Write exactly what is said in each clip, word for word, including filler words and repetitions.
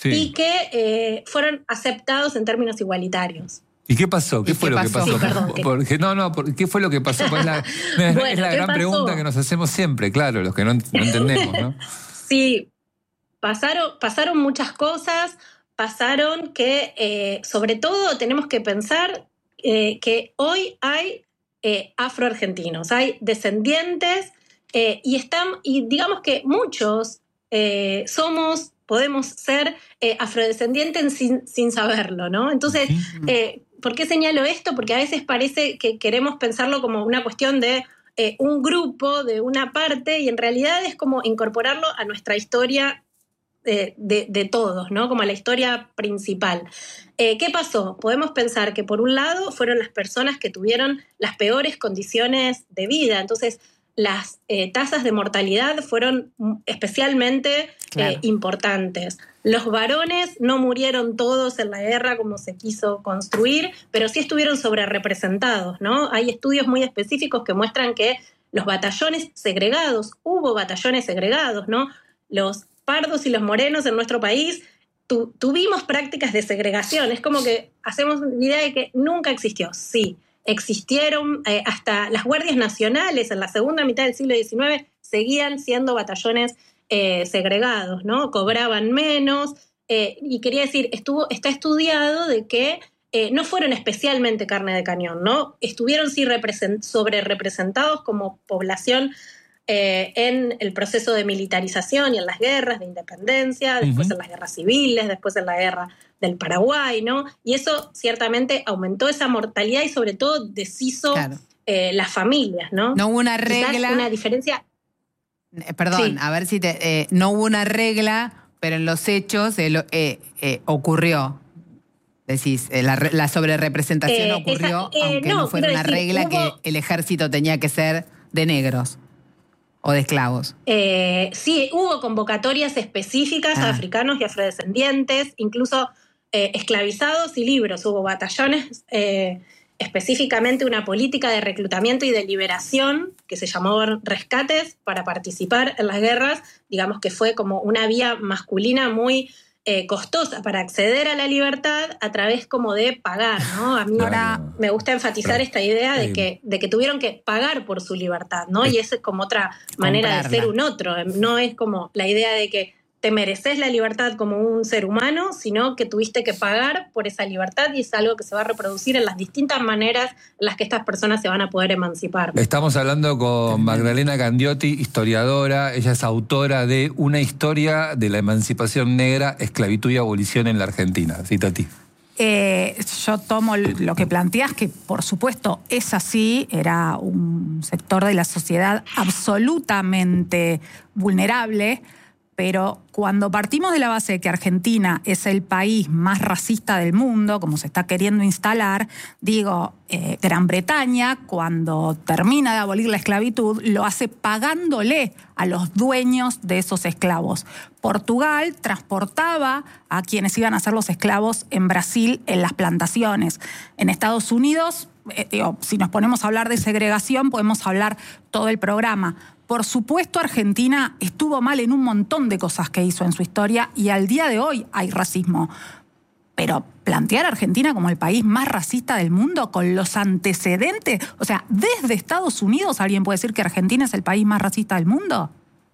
sí. y que eh, fueron aceptados en términos igualitarios. ¿Y qué pasó? ¿Qué fue qué lo pasó? que pasó? Sí, perdón, Porque, no, no, ¿qué fue lo que pasó? Pues es la, bueno, es la gran pasó? pregunta que nos hacemos siempre, claro, los que no, no entendemos, ¿no? Sí, pasaron, pasaron muchas cosas, pasaron que, eh, sobre todo, tenemos que pensar eh, que hoy hay eh, afroargentinos, hay descendientes eh, y, están, y digamos que muchos eh, somos, podemos ser eh, afrodescendientes sin, sin saberlo, ¿no? Entonces, eh, ¿por qué señalo esto? Porque a veces parece que queremos pensarlo como una cuestión de eh, un grupo, de una parte, y en realidad es como incorporarlo a nuestra historia de, de, de todos, ¿no? Como a la historia principal. Eh, ¿Qué pasó? Podemos pensar que por un lado fueron las personas que tuvieron las peores condiciones de vida, entonces las eh, tasas de mortalidad fueron especialmente claro. eh, importantes. Los varones no murieron todos en la guerra como se quiso construir, pero sí estuvieron sobrerepresentados, ¿no? Hay estudios muy específicos que muestran que los batallones segregados, hubo batallones segregados, ¿no? Los pardos y los morenos en nuestro país tu, tuvimos prácticas de segregación. Es como que hacemos una idea de que nunca existió. Sí, existieron eh, hasta las guardias nacionales en la segunda mitad del siglo diecinueve seguían siendo batallones eh, segregados, ¿no? Cobraban menos eh, y quería decir, estuvo, está estudiado de que eh, no fueron especialmente carne de cañón, ¿no? Estuvieron sí represent- sobre representados como población eh, en el proceso de militarización y en las guerras de independencia, después uh-huh. en las guerras civiles, después en la guerra del Paraguay, ¿no? Y eso ciertamente aumentó esa mortalidad y sobre todo deshizo claro. eh, las familias, ¿no? No hubo una regla. Quizás una diferencia. Eh, perdón, sí. a ver si te. Eh, no hubo una regla, pero en los hechos eh, eh, eh, ocurrió. Decís, eh, la, la sobrerepresentación eh, ocurrió, esa, eh, aunque no, no fuera una decir, regla hubo... que el ejército tenía que ser de negros o de esclavos. Eh, sí, hubo convocatorias específicas ah. a africanos y afrodescendientes, incluso eh, esclavizados y libres. Hubo batallones, eh, específicamente una política de reclutamiento y de liberación que se llamó rescates para participar en las guerras. Digamos que fue como una vía masculina muy eh, costosa para acceder a la libertad a través como de pagar, ¿no? A mí ahora me gusta enfatizar esta idea de que, de que tuvieron que pagar por su libertad, ¿no? Y esa es como otra manera Comprarla. de ser un otro. No es como la idea de que te mereces la libertad como un ser humano, sino que tuviste que pagar por esa libertad y es algo que se va a reproducir en las distintas maneras en las que estas personas se van a poder emancipar. Estamos hablando con Magdalena Gandiotti, historiadora. Ella es autora de Una historia de la emancipación negra, esclavitud y abolición en la Argentina. Sí, Tati. Eh, yo tomo lo que planteas, que por supuesto es así, era un sector de la sociedad absolutamente vulnerable, pero cuando partimos de la base de que Argentina es el país más racista del mundo, como se está queriendo instalar, digo, eh, Gran Bretaña, cuando termina de abolir la esclavitud, lo hace pagándole a los dueños de esos esclavos. Portugal transportaba a quienes iban a ser los esclavos en Brasil en las plantaciones. En Estados Unidos, eh, digo, si nos ponemos a hablar de segregación, podemos hablar todo el programa. Por supuesto, Argentina estuvo mal en un montón de cosas que hizo en su historia y al día de hoy hay racismo. Pero plantear a Argentina como el país más racista del mundo con los antecedentes, o sea, desde Estados Unidos, ¿alguien puede decir que Argentina es el país más racista del mundo?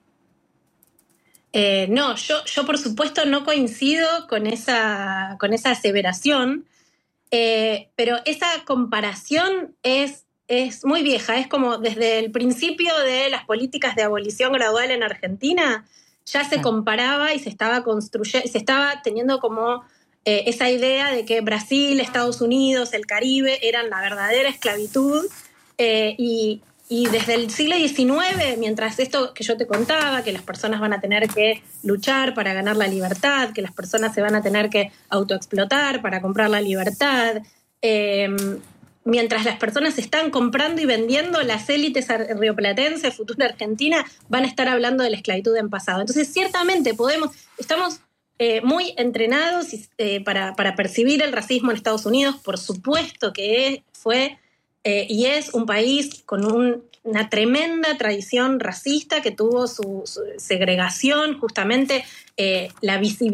Eh, no, yo, yo por supuesto no coincido con esa, con esa aseveración, eh, pero esa comparación es... es muy vieja, es como desde el principio de las políticas de abolición gradual en Argentina, ya se comparaba y se estaba construyendo, se estaba teniendo como eh, esa idea de que Brasil, Estados Unidos, el Caribe eran la verdadera esclavitud, eh, y, y desde el siglo diecinueve, mientras esto que yo te contaba, que las personas van a tener que luchar para ganar la libertad, que las personas se van a tener que autoexplotar para comprar la libertad, eh, mientras las personas están comprando y vendiendo, las élites rioplatenses, futura Argentina, van a estar hablando de la esclavitud en pasado. Entonces, ciertamente podemos, estamos eh, muy entrenados eh, para, para percibir el racismo en Estados Unidos. Por supuesto que es, fue eh, y es un país con un, una tremenda tradición racista que tuvo su, su segregación, justamente eh, la visibilidad